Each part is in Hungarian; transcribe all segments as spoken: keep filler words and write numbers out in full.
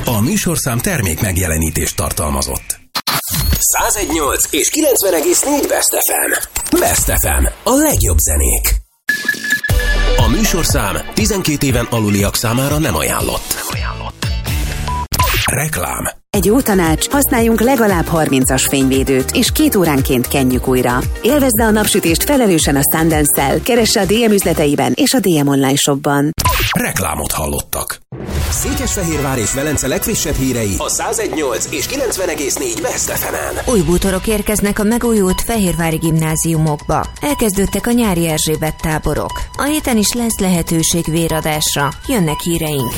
A műsorszám termék megjelenítést tartalmazott. száz nyolc és kilencven egész négy Best ef em. Best ef em. A legjobb zenék. A műsorszám tizenkét éven aluliak számára nem ajánlott. Nem ajánlott. Reklám. Egy jó tanács, használjunk legalább harmincas fényvédőt, és két óránként kenjük újra. Élvezd a napsütést felelősen a Sundance-szel, keresse a dé em üzleteiben és a dé em online shopban. Reklámot hallottak. Székesfehérvár és Velence legfrissebb hírei a száz nyolc és kilencven egész négy Best ef emen. Új bútorok érkeznek a megújult fehérvári gimnáziumokba. Elkezdődtek a nyári Erzsébet táborok. A héten is lesz lehetőség véradásra. Jönnek híreink.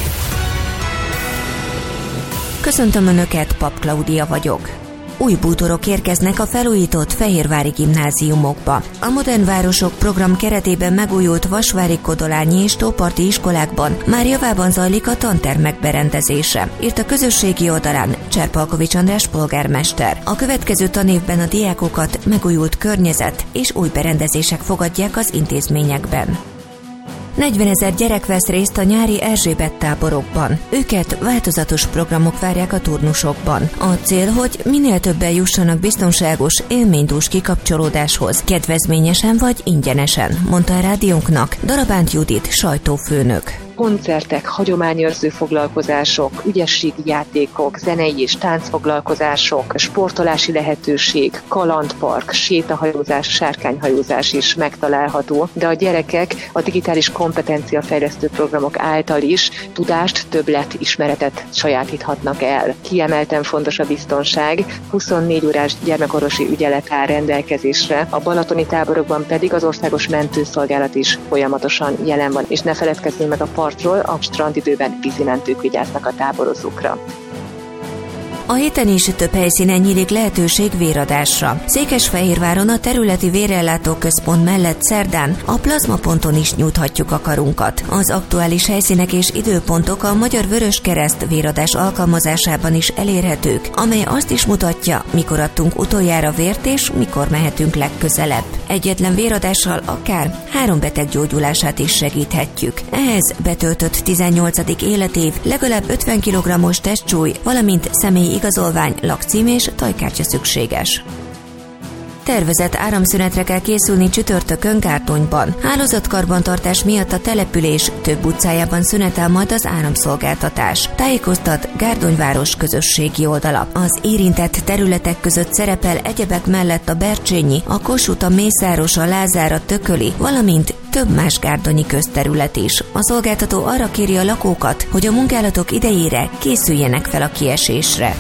Köszöntöm Önöket, Pap Klaudia vagyok. Új bútorok érkeznek a felújított fehérvári gimnáziumokba. A Modern Városok program keretében megújult vasvári, kodolányi és tóparti iskolákban már javában zajlik a tantermek berendezése, írt a közösségi oldalán Cserpalkovics András polgármester. A következő tanévben a diákokat megújult környezet és új berendezések fogadják az intézményekben. negyvenezer gyerek vesz részt a nyári Erzsébet táborokban. Őket változatos programok várják a turnusokban. A cél, hogy minél többen jussanak biztonságos, élménydús kikapcsolódáshoz, kedvezményesen vagy ingyenesen, mondta a rádiónknak Darabánt Judit sajtófőnök. Koncertek, hagyományőrző foglalkozások, ügyességi játékok, zenei és táncfoglalkozások, sportolási lehetőség, kalandpark, sétahajózás, sárkányhajózás is megtalálható, de a gyerekek a digitális kompetenciafejlesztő programok által is tudást, többlet, ismeretet sajátíthatnak el. Kiemelten fontos a biztonság, huszonnégy órás gyermekorvosi ügyelet áll rendelkezésre, a balatoni táborokban pedig az országos mentőszolgálat is folyamatosan jelen van, és ne feledkezzünk meg a partról, a strandidőben vízimentők vigyáznak a táborozókra. A héten is több helyszínen nyílik lehetőség véradásra. Székesfehérváron a területi vérellátó központ mellett szerdán a plazmaponton is nyújthatjuk a karunkat. Az aktuális helyszínek és időpontok a Magyar Vöröskereszt véradás alkalmazásában is elérhetők, amely azt is mutatja, mikor adtunk utoljára vért és mikor mehetünk legközelebb. Egyetlen véradással akár három beteg gyógyulását is segíthetjük. Ehhez betöltött tizennyolcadik életév, legalább ötven kilogrammos testsúly, valamint személyi igazolvány, lakcím és tajkártya szükséges. Tervezett áramszünetre kell készülni csütörtökön Gárdonyban. Hálózatkarbantartás miatt a település több utcájában szünetel majd az áramszolgáltatás. Tájékoztat Gárdonyváros közösségi oldala. Az érintett területek között szerepel egyebek mellett a Bercsényi, a Kossuth, a Mészáros, a Lázár, a Tököli, valamint több más gárdonyi közterület is. A szolgáltató arra kéri a lakókat, hogy a munkálatok idejére készüljenek fel a kiesésre.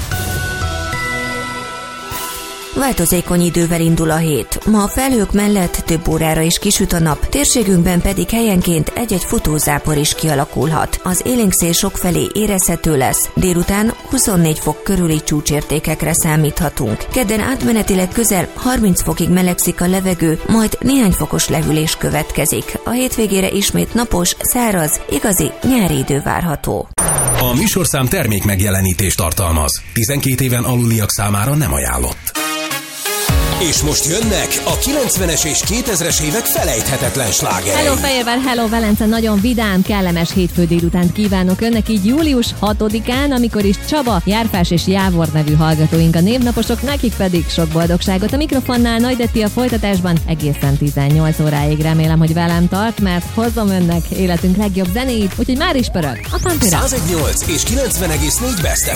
Változékony idővel indul a hét. Ma a felhők mellett több órára is kisüt a nap, térségünkben pedig helyenként egy-egy futózápor is kialakulhat. Az élénkszél sokfelé érezhető lesz, délután huszonnégy fok körüli csúcsértékekre számíthatunk. Kedden átmenetileg közel harminc fokig melegszik a levegő, majd néhány fokos lehűlés következik. A hétvégére ismét napos, száraz, igazi nyári idő várható. A műsorszám termék megjelenítést tartalmaz. tizenkét éven aluliak számára nem ajánlott. És most jönnek a kilencvenes és kétezres évek felejthetetlen slágerei. Hello Fehérvár, hello Velence, nagyon vidám, kellemes hétfő délutánt kívánok önnek így július hatodikán, amikor is Csaba, Járfás és Jávor nevű hallgatóink a névnaposok, nekik pedig sok boldogságot. A mikrofonnál Nagy Detti, a folytatásban egészen tizennyolc óráig. Remélem, hogy velem tart, mert hozom önnek életünk legjobb zenéit, úgyhogy már is pörög a Pampira. száz nyolc és kilencven egész négy Best ef